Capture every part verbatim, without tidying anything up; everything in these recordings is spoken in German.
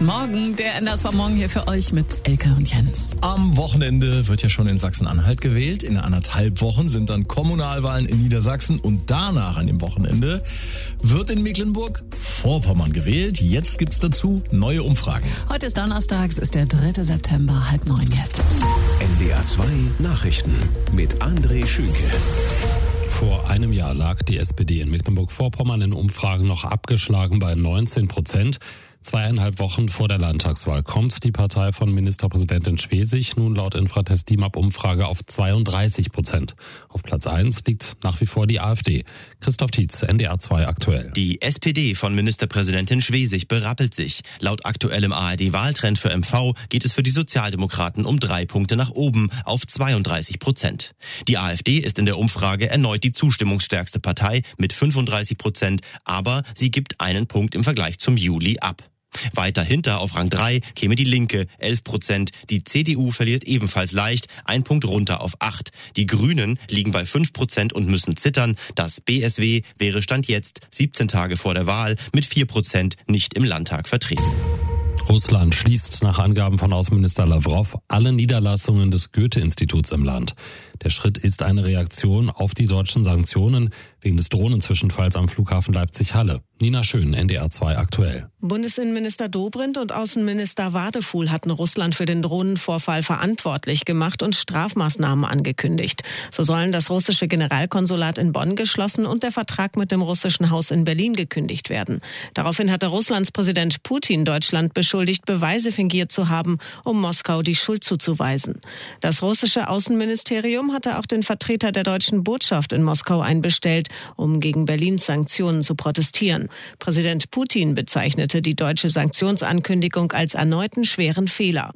Guten Morgen, der N D R zwei Morgen hier für euch mit Elke und Jens. Am Wochenende wird ja schon in Sachsen-Anhalt gewählt. In anderthalb Wochen sind dann Kommunalwahlen in Niedersachsen und danach an dem Wochenende wird in Mecklenburg-Vorpommern gewählt. Jetzt gibt's dazu neue Umfragen. Heute ist Donnerstag, es ist der dritte September, halb neun jetzt. N D R zwei Nachrichten mit André Schünke. Vor einem Jahr lag die S P D in Mecklenburg-Vorpommern in Umfragen noch abgeschlagen bei neunzehn Prozent. Zweieinhalb Wochen vor der Landtagswahl kommt die Partei von Ministerpräsidentin Schwesig nun laut Infratest DIMAP-Umfrage auf zweiunddreißig Prozent. Auf Platz eins liegt nach wie vor die AfD. Christoph Tietz, N D R zwei aktuell. Die S P D von Ministerpräsidentin Schwesig berappelt sich. Laut aktuellem A R D-Wahltrend für M V geht es für die Sozialdemokraten um drei Punkte nach oben auf zweiunddreißig Prozent. Die AfD ist in der Umfrage erneut die zustimmungsstärkste Partei mit fünfunddreißig Prozent, aber sie gibt einen Punkt im Vergleich zum Juli ab. Weiter hinter auf Rang drei käme die Linke, elf Prozent. Die C D U verliert ebenfalls leicht, ein Punkt runter auf acht. Die Grünen liegen bei fünf Prozent und müssen zittern. Das B S W wäre Stand jetzt, siebzehn Tage vor der Wahl, mit vier Prozent nicht im Landtag vertreten. Russland schließt nach Angaben von Außenminister Lavrov alle Niederlassungen des Goethe-Instituts im Land. Der Schritt ist eine Reaktion auf die deutschen Sanktionen wegen des Drohnenzwischenfalls am Flughafen Leipzig-Halle. Nina Schön, N D R zwei aktuell. Bundesinnenminister Dobrindt und Außenminister Wadefuhl hatten Russland für den Drohnenvorfall verantwortlich gemacht und Strafmaßnahmen angekündigt. So sollen das russische Generalkonsulat in Bonn geschlossen und der Vertrag mit dem russischen Haus in Berlin gekündigt werden. Daraufhin hatte Russlands Präsident Putin Deutschland beschuldigt, Beweise fingiert zu haben, um Moskau die Schuld zuzuweisen. Das russische Außenministerium hatte auch den Vertreter der deutschen Botschaft in Moskau einbestellt, um gegen Berlins Sanktionen zu protestieren. Präsident Putin bezeichnete die deutsche Sanktionsankündigung als erneuten schweren Fehler.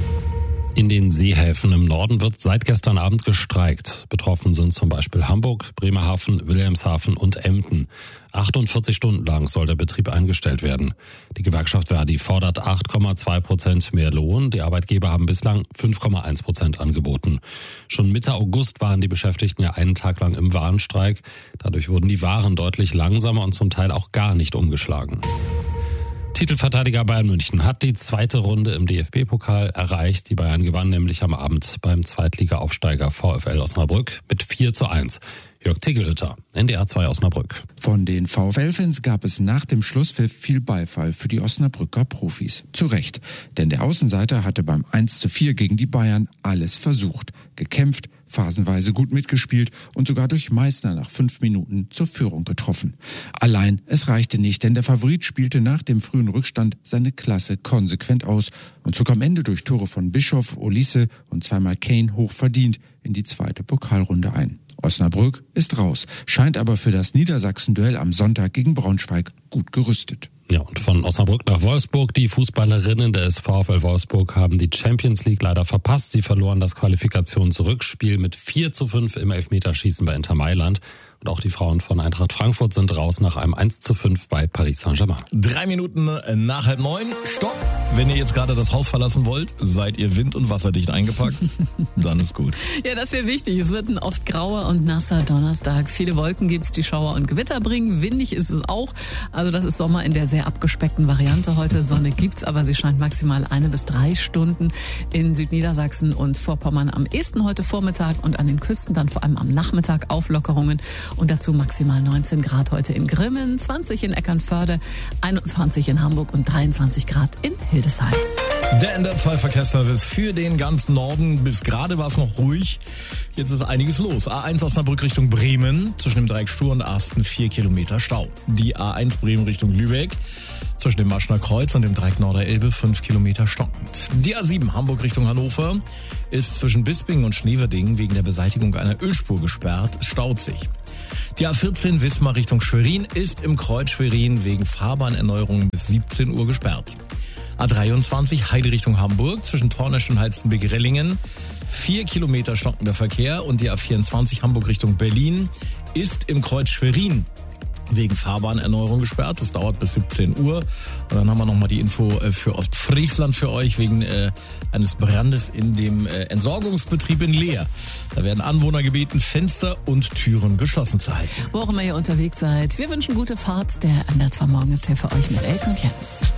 In den Seehäfen im Norden wird seit gestern Abend gestreikt. Betroffen sind zum Beispiel Hamburg, Bremerhaven, Wilhelmshaven und Emden. achtundvierzig Stunden lang soll der Betrieb eingestellt werden. Die Gewerkschaft Verdi fordert acht Komma zwei Prozent mehr Lohn. Die Arbeitgeber haben bislang fünf Komma eins Prozent angeboten. Schon Mitte August waren die Beschäftigten ja einen Tag lang im Warnstreik. Dadurch wurden die Waren deutlich langsamer und zum Teil auch gar nicht umgeschlagen. Titelverteidiger Bayern München hat die zweite Runde im D F B-Pokal erreicht. Die Bayern gewannen nämlich am Abend beim Zweitliga-Aufsteiger VfL Osnabrück mit vier zu eins. Jörg Tegelhütter, N D R zwei Osnabrück. Von den VfL-Fans gab es nach dem Schlusspfiff viel Beifall für die Osnabrücker Profis. Zu Recht, denn der Außenseiter hatte beim eins zu vier gegen die Bayern alles versucht, gekämpft, phasenweise gut mitgespielt und sogar durch Meissner nach fünf Minuten zur Führung getroffen. Allein, es reichte nicht, denn der Favorit spielte nach dem frühen Rückstand seine Klasse konsequent aus und zog am Ende durch Tore von Bischoff, Olise und zweimal Kane hochverdient in die zweite Pokalrunde ein. Osnabrück ist raus, scheint aber für das Niedersachsen-Duell am Sonntag gegen Braunschweig gut gerüstet. Ja, und von Osnabrück nach Wolfsburg. Die Fußballerinnen des VfL Wolfsburg haben die Champions League leider verpasst. Sie verloren das Qualifikationsrückspiel mit vier zu fünf im Elfmeterschießen bei Inter Mailand. Und auch die Frauen von Eintracht Frankfurt sind raus nach einem eins zu fünf bei Paris Saint-Germain. Drei Minuten nach halb neun. Stopp! Wenn ihr jetzt gerade das Haus verlassen wollt, seid ihr wind- und wasserdicht eingepackt, dann ist gut. Ja, das wäre wichtig. Es wird ein oft grauer und nasser Donnerstag. Viele Wolken gibt's, die Schauer und Gewitter bringen. Windig ist es auch. Also das ist Sommer in der sehr abgespeckten Variante heute. Sonne gibt's, aber sie scheint maximal eine bis drei Stunden in Südniedersachsen und Vorpommern am ehesten heute Vormittag und an den Küsten dann vor allem am Nachmittag Auflockerungen. Und dazu maximal neunzehn Grad heute in Grimmen, zwanzig in Eckernförde, einundzwanzig in Hamburg und dreiundzwanzig Grad in Hildesheim. Der N D R zwei Verkehrsservice für den ganzen Norden. Bis gerade war es noch ruhig. Jetzt ist einiges los. A eins Osnabrück Richtung Bremen. Zwischen dem Dreieck Stur und Arsten vier Kilometer Stau. Die A eins Bremen Richtung Lübeck. Zwischen dem Maschner Kreuz und dem Dreieck Norderelbe fünf Kilometer stockend. Die A sieben Hamburg Richtung Hannover ist zwischen Bispingen und Schneverdingen wegen der Beseitigung einer Ölspur gesperrt. Staut sich. Die A vierzehn Wismar Richtung Schwerin ist im Kreuz Schwerin wegen Fahrbahnerneuerungen bis siebzehn Uhr gesperrt. A dreiundzwanzig Heide Richtung Hamburg zwischen Tornesch und Halstenbek-Rellingen. Vier Kilometer stockender Verkehr und die A vierundzwanzig Hamburg Richtung Berlin ist im Kreuz Schwerin wegen Fahrbahnerneuerung gesperrt. Das dauert bis siebzehn Uhr. Und dann haben wir nochmal die Info für Ostfriesland für euch wegen äh, eines Brandes in dem äh, Entsorgungsbetrieb in Leer. Da werden Anwohner gebeten, Fenster und Türen geschlossen zu halten. Wo auch immer ihr unterwegs seid, wir wünschen gute Fahrt. Der N D R zwei Morgen ist hier für euch mit Elke und Jens.